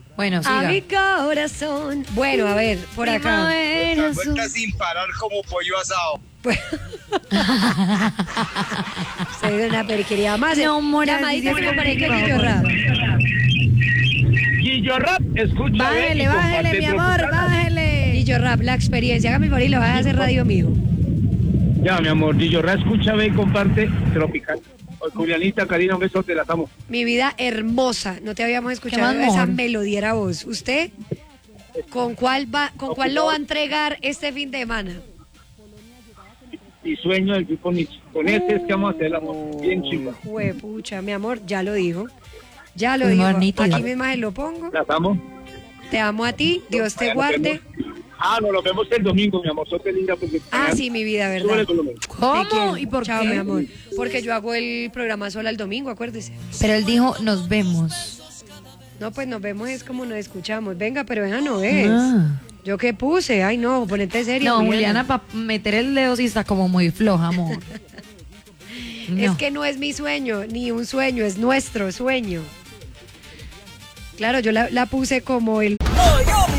Bueno, A siga. mi corazón. Bueno, a ver, por acá. Vuelta sin parar como pollo asado. Se una periquería más. No, Morales, Llamadita dice como para el que Guillo Rap. Guillo Rap, escucha. Bájele, bájele, mi amor, bájele. Guillo Rap, la experiencia. Hágame el favor y lo vas a hacer radio mío. Ya, mi amor, Guillo Rap, escucha, ve y comparte Tropical. Julianita, Karina, un besote, las amo. Mi vida hermosa. No te habíamos escuchado más, esa amor? melodía era voz. ¿Usted con cuál lo va a entregar este fin de semana? Y sueño del grupo Nietzsche. Con este es que vamos a hacer el amor. Bien chido. Juepucha, mi amor, ya lo dijo. Ya lo Muy dijo. bonito. Aquí mismo se lo pongo. Las amo. Te amo a ti. Dios te guarde. Nos vemos el domingo, mi amor. Sote linda porque... Ah, sí, mi vida, Súbele ¿verdad? el volumen. Te ¿Cómo? quiero. ¿Y por Chao, qué? mi amor. Porque yo hago el programa sola el domingo, acuérdese. Pero él dijo, nos vemos. No, pues nos vemos, es como nos escuchamos. Venga, pero esa no es. Ah. ¿Yo qué puse? Ay, no, ponete seria. No, Juliana, para meter el dedo sí está como muy floja, amor. Es No. que no es mi sueño, ni un sueño, es nuestro sueño. Claro, yo la puse como el...